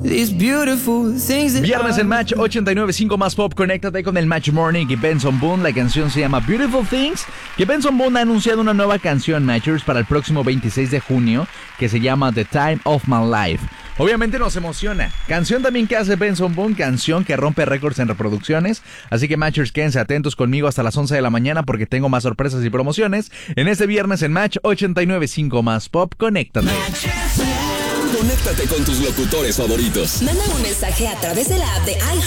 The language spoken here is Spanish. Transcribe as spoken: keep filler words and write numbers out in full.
These beautiful things that Viernes en Match ochenta y nueve punto cinco más pop. Conéctate con el Match Morning y Benson Boone. La canción se llama Beautiful Things. Que Benson Boone ha anunciado una nueva canción, Matchers, para el próximo veintiséis de junio, que se llama The Time of My Life. Obviamente nos emociona. Canción también que hace Benson Boone, canción que rompe récords en reproducciones. Así que Matchers, quédense atentos conmigo hasta las once de la mañana porque tengo más sorpresas y promociones en este viernes en Match ochenta y nueve punto cinco más pop. Conéctate. Conéctate con tus locutores favoritos. Manda un mensaje a través de la app de iHeart